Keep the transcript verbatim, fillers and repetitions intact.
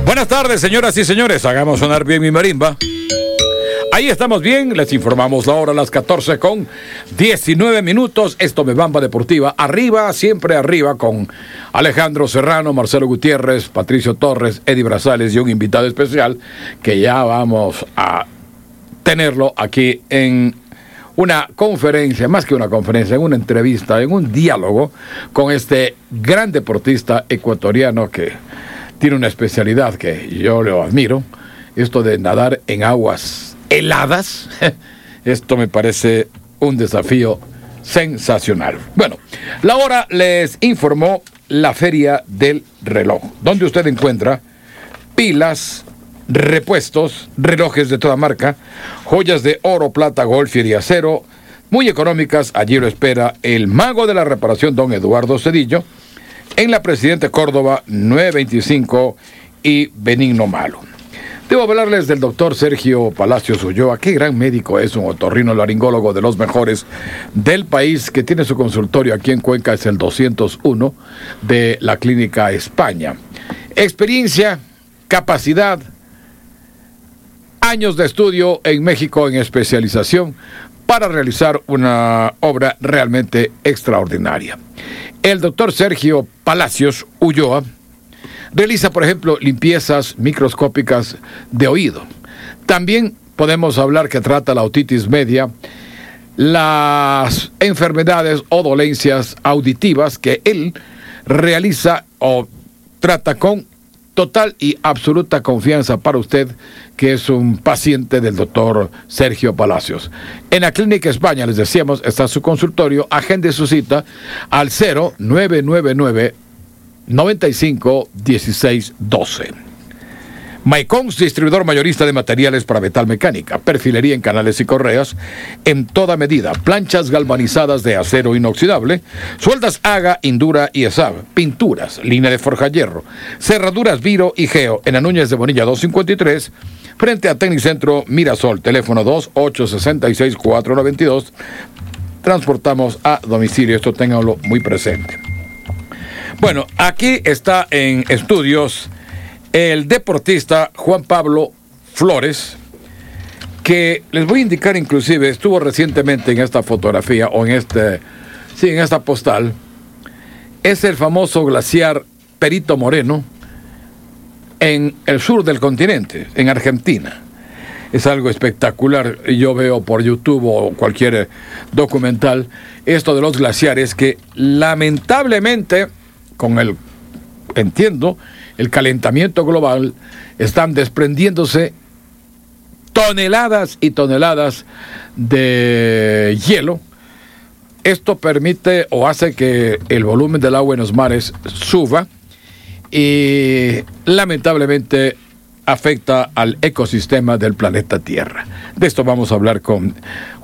Buenas tardes, señoras y señores. Hagamos sonar bien mi marimba. Ahí estamos bien, les informamos la hora a las catorce con diecinueve minutos. Esto me Bamba Deportiva, arriba, siempre arriba, con Alejandro Serrano, Marcelo Gutiérrez, Patricio Torres, Eddie Brazales y un invitado especial que ya vamos a tenerlo aquí en una conferencia, más que una conferencia, en una entrevista, en un diálogo con este gran deportista ecuatoriano que tiene una especialidad que yo lo admiro, esto de nadar en aguas heladas. Esto me parece un desafío sensacional. Bueno, la hora les informó la Feria del Reloj, donde usted encuentra pilas, repuestos, relojes de toda marca, joyas de oro, plata, golfier y acero, muy económicas. Allí lo espera el mago de la reparación, don Eduardo Cedillo, en la Presidente Córdoba nueve veinticinco y Benigno Malo. Debo hablarles del doctor Sergio Palacios Ulloa. Qué gran médico es, un otorrinolaringólogo de los mejores del país, que tiene su consultorio aquí en Cuenca, es el doscientos uno de la Clínica España. Experiencia, capacidad, años de estudio en México en especialización para realizar una obra realmente extraordinaria. El doctor Sergio Palacios Ulloa realiza, por ejemplo, limpiezas microscópicas de oído. También podemos hablar que trata la otitis media, las enfermedades o dolencias auditivas que él realiza o trata con total y absoluta confianza para usted, que es un paciente del doctor Sergio Palacios. En la Clínica España, les decíamos, está su consultorio. Agende su cita al cero nueve nueve nueve noventa y cinco dieciséis doce. Maicons, distribuidor mayorista de materiales para metal mecánica, perfilería en canales y correas en toda medida, planchas galvanizadas de acero inoxidable, sueldas Haga, Indura y ESAB, pinturas, línea de forja hierro, cerraduras Viro y Geo, en Anúñez de Bonilla doscientos cincuenta y tres, frente a Tecnicentro Mirasol, teléfono dos ocho seis seis cuatro nueve dos. Transportamos a domicilio, esto ténganlo muy presente. Bueno, aquí está en estudios el deportista Juan Pablo Flores, que les voy a indicar, inclusive estuvo recientemente en esta fotografía, o en este, sí, en esta postal. Es el famoso glaciar Perito Moreno en el sur del continente, en Argentina. Es algo espectacular. Yo veo por YouTube o cualquier documental esto de los glaciares que lamentablemente, con el, entiendo, el calentamiento global, están desprendiéndose toneladas y toneladas de hielo. Esto permite o hace que el volumen del agua en los mares suba y lamentablemente afecta al ecosistema del planeta Tierra. De esto vamos a hablar con